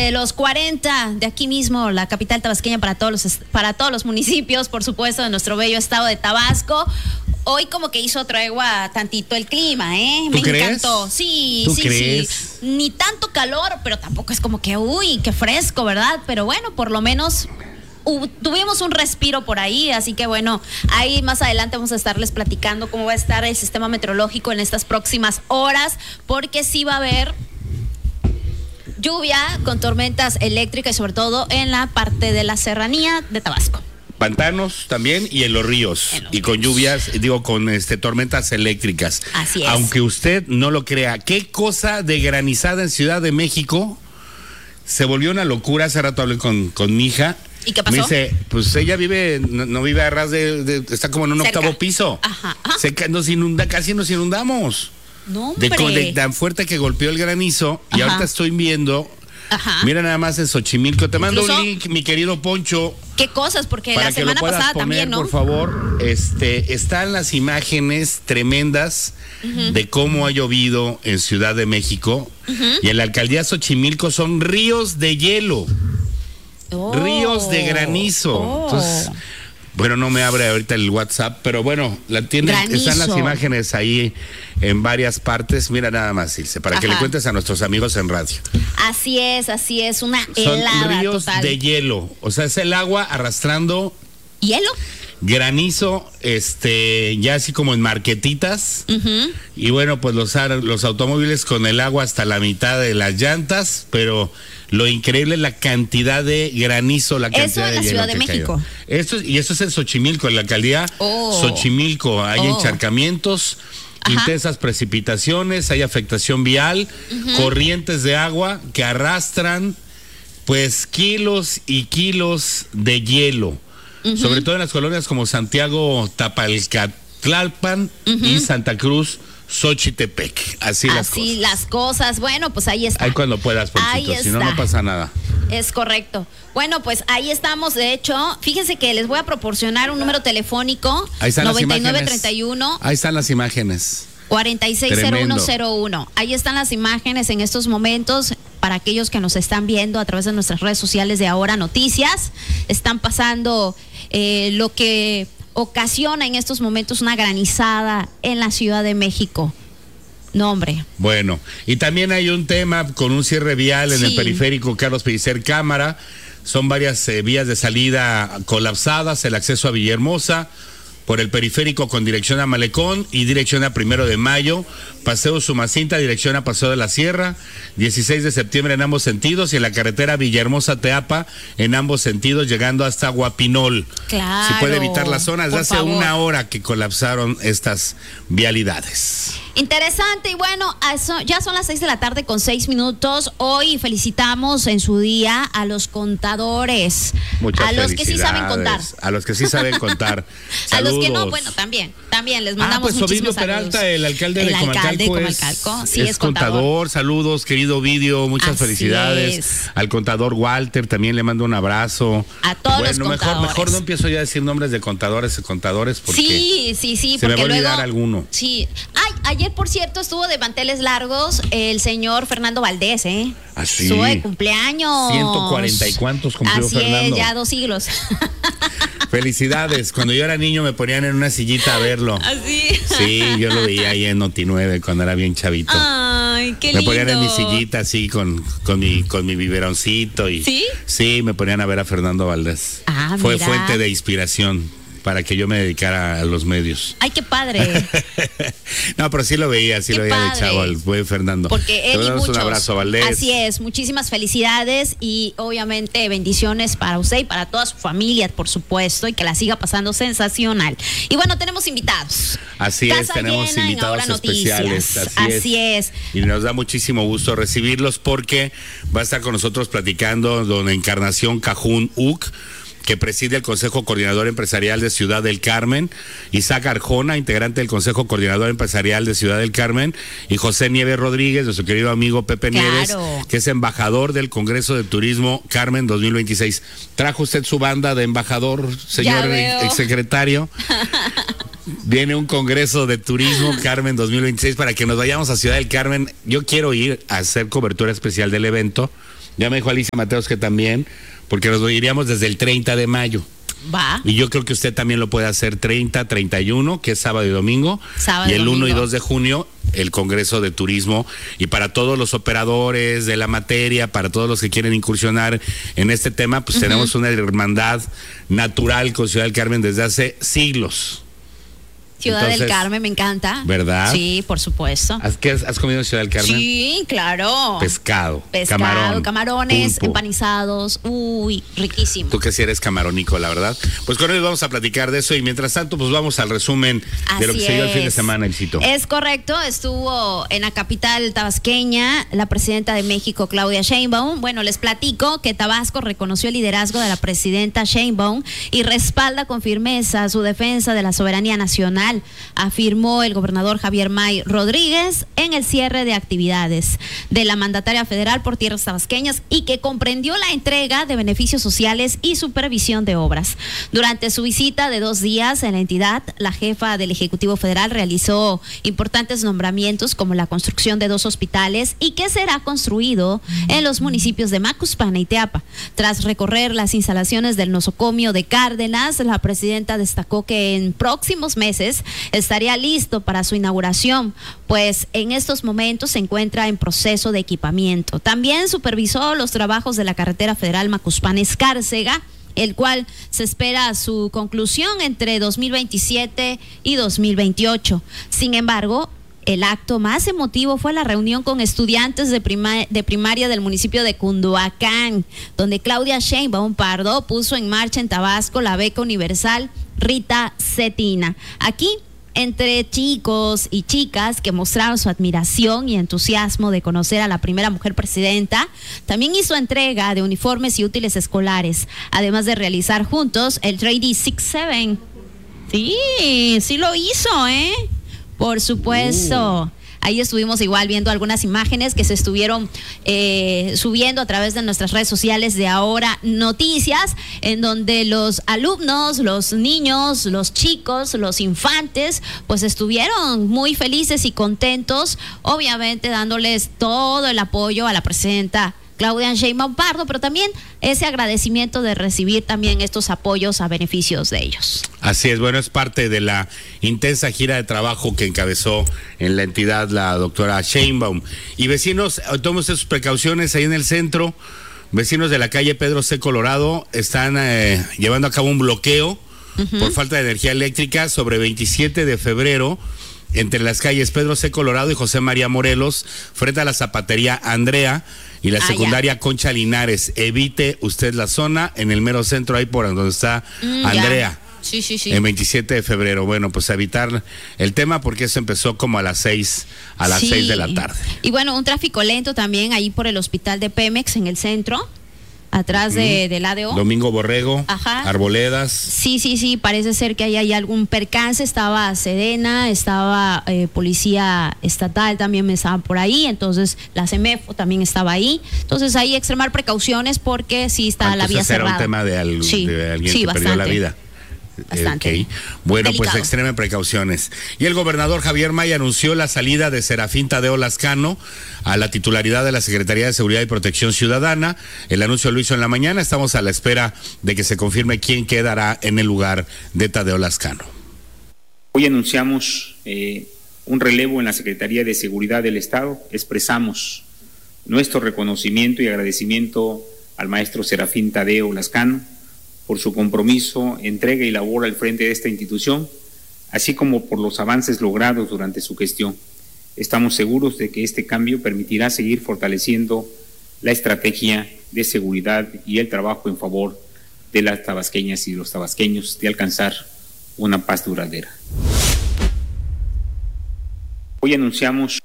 de los 40 de aquí mismo, la capital tabasqueña para todos los municipios, por supuesto, de nuestro bello estado de Tabasco. Hoy como que hizo tregua tantito el clima, ¿eh? ¿Tú crees? Encantó. Sí, ¿Tú sí, crees? sí. Ni tanto calor, pero tampoco es como que, uy, qué fresco, ¿verdad? Pero bueno, por lo menos tuvimos un respiro por ahí, así que bueno, ahí más adelante vamos a estarles platicando cómo va a estar el sistema meteorológico en estas próximas horas, porque sí va a haber lluvia con tormentas eléctricas y sobre todo en la parte de la serranía de Tabasco. Pantanos también y en los ríos. Y con lluvias, con tormentas eléctricas. Así es. Aunque usted no lo crea, qué cosa de granizada en Ciudad de México. Se volvió una locura. Hace rato hablé con mi hija. ¿Y qué pasó? Me dice, pues ella vive, no vive a ras está como en un octavo piso. Ajá. Casi nos inundamos. No, hombre. De tan fuerte que golpeó el granizo. Y ahorita estoy viendo. Ajá. Mira nada más en Xochimilco. Te mando Incluso, un link, mi querido Poncho. ¿Qué cosas? Porque para la semana pasada poner, también, ¿no? Por favor, están las imágenes tremendas de cómo ha llovido en Ciudad de México. Y en la alcaldía Xochimilco son ríos de hielo. Ríos de granizo. Entonces, bueno, no me abre ahorita el WhatsApp, pero bueno, están las imágenes ahí en varias partes. Mira nada más, Ilse, para que le cuentes a nuestros amigos en radio. Así es, una Son helada ríos total. de hielo, o sea, es el agua arrastrando ¿Hielo? granizo, ya así como en marquetitas. Y bueno, pues los automóviles con el agua hasta la mitad de las llantas, pero lo increíble es la cantidad de granizo, la cantidad de hielo. Eso en la Ciudad de México. Esto es en Xochimilco, en la alcaldía Xochimilco. Hay encharcamientos, intensas precipitaciones, hay afectación vial, corrientes de agua que arrastran pues kilos y kilos de hielo. Sobre todo en las colonias como Santiago Tapalcatlalpan y Santa Cruz Xochitepec. Así las cosas. Bueno, pues ahí está. Ahí cuando puedas, Ponchito, si no pasa nada. Es correcto. Bueno, pues ahí estamos. De hecho, fíjense que les voy a proporcionar un número telefónico. Ahí están 9931. Ahí están las imágenes. 460101. Ahí están las imágenes en estos momentos. Para aquellos que nos están viendo a través de nuestras redes sociales de Ahora Noticias, están pasando lo que ocasiona en estos momentos una granizada en la Ciudad de México. No, hombre. Bueno, y también hay un tema con un cierre vial en el periférico Carlos Pellicer Cámara. Son varias vías de salida colapsadas, el acceso a Villahermosa por el periférico con dirección a Malecón y dirección a 1 de Mayo, Paseo Sumacinta, dirección a Paseo de la Sierra, 16 de septiembre en ambos sentidos, y en la carretera Villahermosa-Teapa en ambos sentidos, llegando hasta Guapinol. Claro. Se puede evitar las zonas. De hace una hora que colapsaron estas vialidades. Interesante, y bueno, ya son las 6 de la tarde con 6 minutos. Hoy felicitamos en su día a los contadores. Muchas los que sí saben contar. A los que sí saben contar. A los que no, bueno, también les mandamos pues muchísimos Ovidio saludos. Peralta, el alcalde de Comalcalco, sí, es contador. Saludos, querido Ovidio, muchas felicidades. Al contador Walter también le mando un abrazo. A todos los contadores. Mejor no empiezo ya a decir nombres de contadores porque sí, se me va a olvidar luego, alguno. Sí. Ayer, por cierto, estuvo de manteles largos el señor Fernando Valdés, Así. Estuvo de cumpleaños. 140 y cuántos cumplió Fernando. Así es, ya 2 siglos. Felicidades. Cuando yo era niño me ponían en una sillita a verlo. ¿Así? Sí, yo lo veía ahí en Noti 9 cuando era bien chavito. Ay, qué lindo. Me ponían en mi sillita así con mi biberoncito y ¿Sí? Sí, me ponían a ver a Fernando Valdés. Fue mira. fuente de inspiración para que yo me dedicara a los medios. Ay, qué padre. No, pero sí lo veía de chavo al buen Fernando. Porque él y muchos. Un abrazo, Valdés. Así es, muchísimas felicidades y obviamente bendiciones para usted y para toda su familia, por supuesto, y que la siga pasando sensacional. Y bueno, tenemos invitados. Así es, tenemos invitados especiales. Así es. Y nos da muchísimo gusto recibirlos porque va a estar con nosotros platicando don Encarnación Cajún Uc, que preside el Consejo Coordinador Empresarial de Ciudad del Carmen, Isaac Arjona, integrante del Consejo Coordinador Empresarial de Ciudad del Carmen, y José Nieves Rodríguez, nuestro querido amigo Pepe Nieves, que es embajador del Congreso de Turismo Carmen 2026. ¿Trajo usted su banda de embajador, señor exsecretario? Viene un Congreso de Turismo Carmen 2026 para que nos vayamos a Ciudad del Carmen. Yo quiero ir a hacer cobertura especial del evento Ya me dijo Alicia Mateos que también, porque nos iríamos desde el 30 de mayo. Va. Y yo creo que usted también lo puede hacer 30, 31, que es sábado y domingo. Sábado y el 1 y 2 de domingo. junio, el Congreso de Turismo. Y para todos los operadores de la materia, para todos los que quieren incursionar en este tema, pues tenemos una hermandad natural con Ciudad del Carmen desde hace siglos. Ciudad del Carmen, me encanta. ¿Verdad? Sí, por supuesto. ¿Has comido en Ciudad del Carmen? Sí, claro. Pescado, camarones, pulpo. empanizados. Uy, riquísimo. Tú que sí eres camarónico, la verdad. Pues con él vamos a platicar de eso y mientras tanto, pues vamos al resumen de lo que se dio el fin de semana, Elcito. Es correcto, estuvo en la capital tabasqueña la presidenta de México, Claudia Sheinbaum. Bueno, les platico que Tabasco reconoció el liderazgo de la presidenta Sheinbaum y respalda con firmeza su defensa de la soberanía nacional, afirmó el gobernador Javier May Rodríguez en el cierre de actividades de la mandataria federal por tierras tabasqueñas y que comprendió la entrega de beneficios sociales y supervisión de obras. Durante su visita de 2 días en la entidad, la jefa del Ejecutivo Federal realizó importantes nombramientos como la construcción de 2 hospitales y que será construido en los municipios de Macuspana y Teapa. Tras recorrer las instalaciones del nosocomio de Cárdenas, la presidenta destacó que en próximos meses estaría listo para su inauguración, pues en estos momentos se encuentra en proceso de equipamiento. También supervisó los trabajos de la carretera federal Macuspana-Escárcega, el cual se espera su conclusión entre 2027 y 2028. Sin embargo, el acto más emotivo fue la reunión con estudiantes de primaria del municipio de Cunduacán, donde Claudia Sheinbaum Pardo puso en marcha en Tabasco la beca universal Rita Cetina. Aquí, entre chicos y chicas que mostraron su admiración y entusiasmo de conocer a la primera mujer presidenta, también hizo entrega de uniformes y útiles escolares, además de realizar juntos el 3D 6-7. Sí lo hizo, ¿eh? Por supuesto. Ahí estuvimos igual viendo algunas imágenes que se estuvieron subiendo a través de nuestras redes sociales de Ahora Noticias, en donde los alumnos, los niños, los chicos, los infantes, pues estuvieron muy felices y contentos, obviamente dándoles todo el apoyo a la presidenta Claudia Sheinbaum Pardo, pero también ese agradecimiento de recibir también estos apoyos a beneficios de ellos. Así es, bueno, es parte de la intensa gira de trabajo que encabezó en la entidad la doctora Sheinbaum. Y vecinos, tomen sus precauciones ahí en el centro. Vecinos de la calle Pedro C. Colorado están llevando a cabo un bloqueo por falta de energía eléctrica sobre 27 de febrero entre las calles Pedro C. Colorado y José María Morelos, frente a la zapatería Andrea y la secundaria Concha Linares. Evite usted la zona en el mero centro, ahí por donde está Andrea. Sí. En 27 de febrero. Bueno, pues evitar el tema porque eso empezó como a las 6 de la tarde. Y bueno, un tráfico lento también ahí por el hospital de Pemex en el centro, atrás del ADO. Domingo Borrego, Ajá. Arboledas. Sí, parece ser que ahí hay algún percance. Estaba Sedena, estaba Policía Estatal, también estaba por ahí, entonces la CEMEFO también estaba ahí. Entonces ahí extremar precauciones porque sí está la vía cerrada. Era un tema de alguien que perdió la vida. Bastante. Okay. Bueno, delicado. pues extremen precauciones. Y el gobernador Javier May anunció la salida de Serafín Tadeo Lascano a la titularidad de la Secretaría de Seguridad y Protección Ciudadana. El anuncio lo hizo en la mañana. Estamos a la espera de que se confirme quién quedará en el lugar de Tadeo Lascano. Hoy anunciamos un relevo en la Secretaría de Seguridad del Estado. Expresamos nuestro reconocimiento y agradecimiento al maestro Serafín Tadeo Lascano por su compromiso, entrega y labor al frente de esta institución, así como por los avances logrados durante su gestión. Estamos seguros de que este cambio permitirá seguir fortaleciendo la estrategia de seguridad y el trabajo en favor de las tabasqueñas y los tabasqueños de alcanzar una paz duradera. Hoy anunciamos